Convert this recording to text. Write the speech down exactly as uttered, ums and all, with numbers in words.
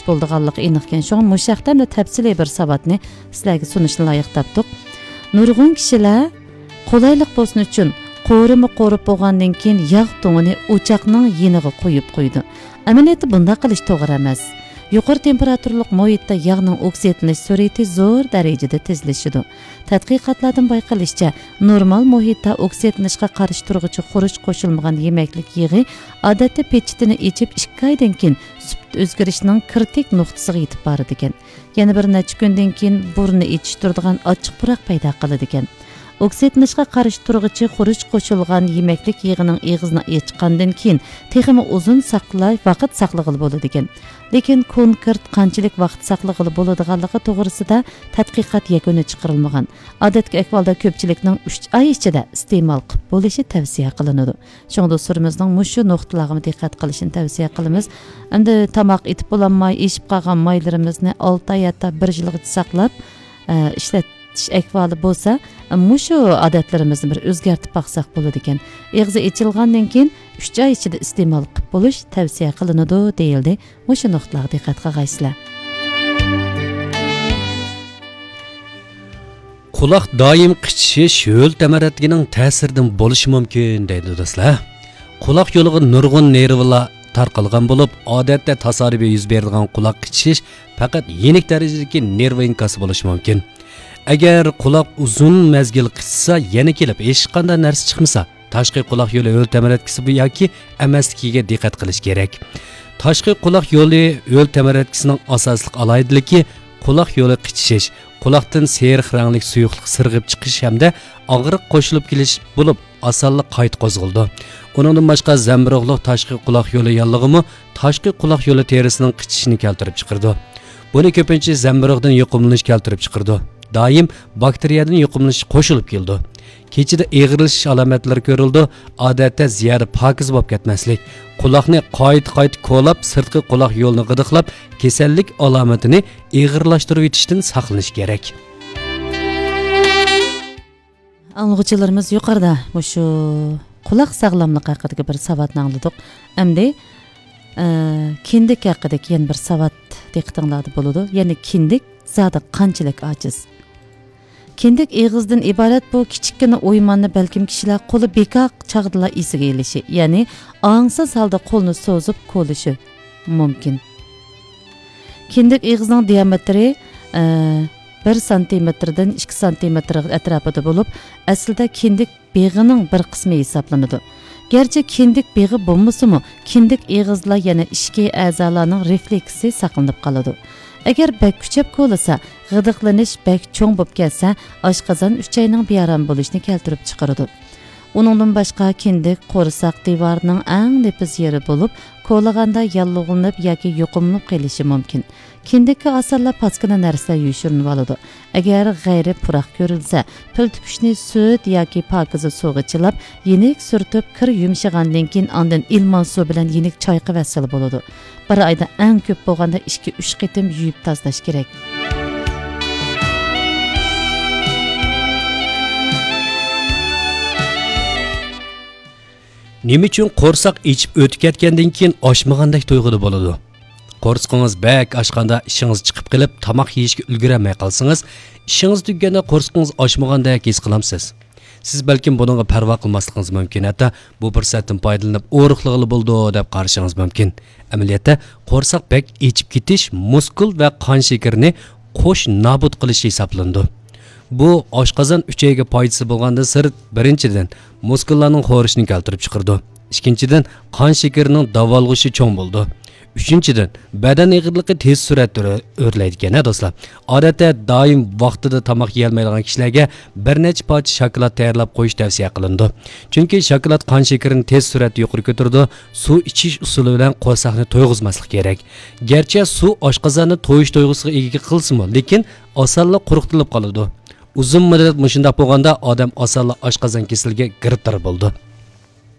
bo'lganligi aniqkan. Şoň müşaqdan da təfsili bir savatni sizlarga sunishni loyiq tapdik. Nurg'un kishilar qulaylik bo'lsin uchun qo'rimi qo'rib bo'lgandan keyin yog' to'ngini o'choqning yeniga qo'yib qo'ydi. Amaliyotda bunday qilish to'g'ri emas. Yuqori temperaturlik muhitda yog'ning oksidlanish sur'ati zo'r darajada tezlashadi. Tadqiqotlardan bayqalishicha, normal muhitda oksidlanishga qarshi turuvchi xuruj qo'shilmagan yemaklik yig'i odatda pechitini ichib ikki oydan keyin sut o'zgarishining kritik nuqtasiga yetib boradi ekan. Yana bir necha kundan keyin burni ichish turadigan ochiq puroq paydo qiladi ekan. Oksidlanishga qarshi turuvchi xuruj qo'shilgan yemaklik yig'ining eg'izni ochgandan keyin texmi uzun saqlay vaqt saqlag'ili bo'ladi ekan. Lekin konkret qanchalik vaqt saqlag'ili bo'ladiganligi to'g'risida tadqiqot yakuni chiqarilmagan. Odatda ahvolda ko'pchilikning uch oy ichida iste'mol qilib bo'lishi tavsiya qilinadi. Shunda do'stlarimizning mushu nuqtalarga diqqat qilishini tavsiya qilamiz. Endi tomoq etib bo'lolmay, eshib qolgan maylarimizni olti oy hatto bir yilgacha saqlab ishlat ahvoli bo'lsa, mushu odatlarimizni bir o'zgartib baqsak bo'ladi ekan. Eg'zi ichilgandan keyin uch oy ichida iste'mol qilib bo'lish tavsiya qilinadi deyildi. Mushu nuqtalarga diqqat qilgaysizlar. Quloq doim qichish yo'l tamaratligining ta'siridan bo'lishi mumkin deydi do'stlar. Quloq yo'liga nurg'un nervlar tarqalgan bo'lib, odatda tasodifiy yuz beradigan quloq qichish faqat yenik darajadagi nerv inkosi bo'lishi mumkin. Agar quloq uzun mezgil qichsa, yana kelib hech qanday narsa chiqmasa, tashqi quloq yo'li yo'l tamaratkisi bu yoki emasligiga diqqat qilish kerak. Tashqi quloq yo'li yo'l tamaratkisining asosli alohidaligi quloq yo'li qichishish, quloqdan seriq rangli suyuqlik sirg'ib chiqish hamda og'riq qo'shilib kelish bo'lib, osonlik qayta qo'zg'aldi. Uningdan boshqa zamburug'liq tashqi quloq yo'li yallig'imi tashqi quloq yo'li terisining qichishini keltirib chiqardi. Buni ko'pincha zamburug'dan yuqumlanish keltirib chiqardi. Daim bakteriyadan yuqumlanish qo'shilib keldi. Kechida eg'irilish alomatlari ko'rildi. Odatda ziyada pokiz bo'lib ketmaslik, quloqni qayt-qayt ko'lab, sirtqi quloq yo'lini g'idiqlab, kasallik alomatini eg'irlashtirib etishdan saqlanish kerak. Anglag'uchilarimiz yuqorida shu quloq sog'lomligi haqidagi bir savatni angladik. Endi kindik haqidagi yana bir savat diqqatinglarda bo'ladi. Ya'ni kindik zada qanchalik ojiz. Kindik eg'izdan iborat bu kichikkina o'ymanni balkim kishilar qo'li bekaq chaqdilar esiga elishi, ya'ni ongsiz holda qo'lni so'zib qo'lishi mumkin. Kindik eg'izning diametri bir santimetrdan ikki santimetr atrofida bo'lib, aslida kindik beg'ining bir qismi hisoblanadi. Gerçi kindik beg'i bo'lmasa-mu, kindik eg'izlar yana ichki a'zolarning refleksi saqlanib qoladi. Agar bak kuchab qo'lasa, g'idiqlanish bak cho'ng bo'lib ketsa, oshqozon uchayning bearam bo'lishini keltirib chiqaradi. Uningdan boshqa kindik qo'rsoq devorining eng nepiz yeri bo'lib, qo'laganda yallig'lanib yoki yuqumlanib qolishi mumkin. Kindikka osonla paskina narsalar yushirinib oladi. Agar g'ayri puroq ko'rilsa, pul tukishni sut yoki pokiza suvga chilab, yenik surtib, kir yumshagandan keyin ondan ilmon suv bilan yenik choy qilsa bo'ladi. Bir oyda eng ko'p bo'lganda ikki uch qitim yuvib tozalash kerak. Nima uchun qo'rsoq ichib o'tib ketgandan keyin oshmagandek tuyg'uda bo'ladi? Qo'rsoqingiz bak oshganda ishingiz chiqib qilib, tomoq yeyishga ulgurmay qolsangiz, ishingiz tugaganda qo'rsoqingiz oshmagandek his qilamsiz. Siz balkim buningga parvo qilmasligingiz mumkin, hatto bu fursatdan foydalanib o'riqlig'ili bo'ldi deb qarashingiz mumkin. Amaliyotda qo'rsoq bak ichib ketish muskul va qon shakarini qo'sh nobud qilish hisoblandi. Bu oshqozon uchayga foydasi bo'lgandan sirt birinchidan muskullarning xo'rishini keltirib chiqardi. Ikkinchidan qon shakarining davolg'ishi cho'ng bo'ldi. Uchinchidan badan eg'irligi tez suratda o'rlaydi ekan, do'stlar. Odatda doim vaqtida tomoq yeyolmaydigan kishilarga bir necha parcha shokolad tayyorlab qo'yish tavsiya qilindi. Chunki shokolad qon shakarini tez suratda yuqori ko'taradi. Suv ichish usuli bilan qo'rsoqni to'yg'izmaslik kerak. Garchi suv oshqozonni to'yish tuyg'usiga ega qilsa-mu, lekin osonlik quruqtilib qoladi. Uzun muddat mushunda bo'lganda odam osonlik oshqozon kasaliga giribtor bo'ldi.